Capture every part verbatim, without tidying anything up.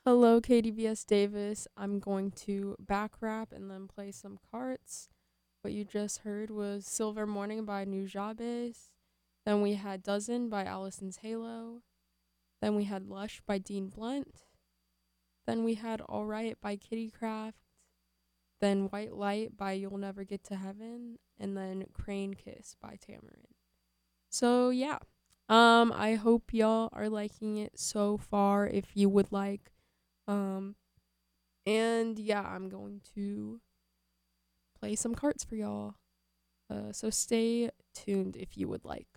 Hello, K D B S Davis. I'm going to back rap and then play some carts. What you just heard was Silver Morning by Nujabes. Then we had Dozen by Allison's Halo. Then we had Lush by Dean Blunt. Then we had Alright by Kittycraft. Then White Light by You'll Never Get to Heaven. And then Crane Kiss by Tamarin. So yeah. Um, I hope y'all are liking it so far. If you would like Um, and yeah, I'm going to play some cards for y'all. Uh, so stay tuned if you would like.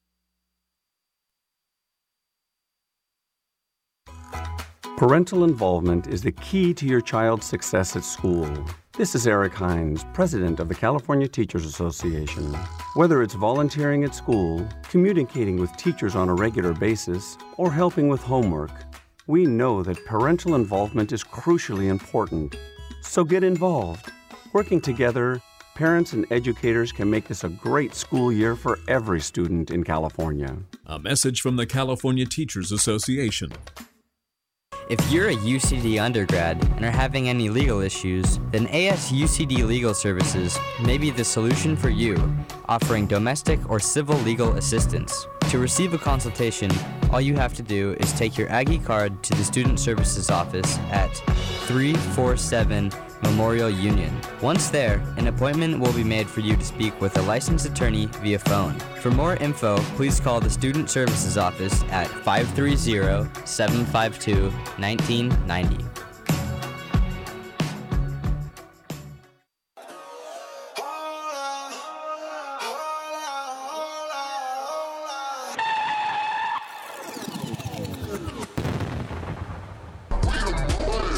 Parental involvement is the key to your child's success at school. This is Eric Hines, president of the California Teachers Association. Whether it's volunteering at school, communicating with teachers on a regular basis, or helping with homework, we know that parental involvement is crucially important. So get involved. Working together, parents and educators can make this a great school year for every student in California. A message from the California Teachers Association. If you're a U C D undergrad and are having any legal issues, then A S U C D Legal Services may be the solution for you, offering domestic or civil legal assistance. To receive a consultation, all you have to do is take your Aggie card to the Student Services Office at three forty-seven Memorial Union. Once there, an appointment will be made for you to speak with a licensed attorney via phone. For more info, please call the Student Services Office at five three zero, seven five two, one nine nine zero.